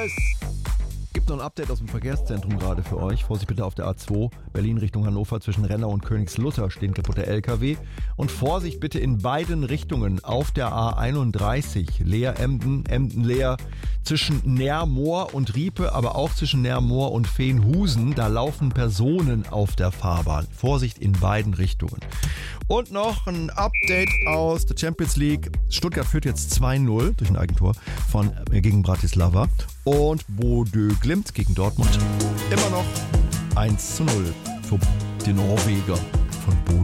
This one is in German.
Gibt noch ein Update aus dem Verkehrszentrum gerade für euch. Vorsicht bitte auf der A2, Berlin Richtung Hannover, zwischen Rennau und Königslutter stehen kaputte LKW. Und Vorsicht bitte in beiden Richtungen auf der A31, Leer-Emden, Emden-Leer, zwischen Neermoor und Riepe, aber auch zwischen Neermoor und Veenhusen. Da laufen Personen auf der Fahrbahn. Vorsicht in beiden Richtungen. Und noch ein Update aus der Champions League. Stuttgart führt jetzt 2-0 durch ein Eigentor gegen Bratislava. Und Bodø Glimt gegen Dortmund immer noch 1-0 für die Norweger von Bodø.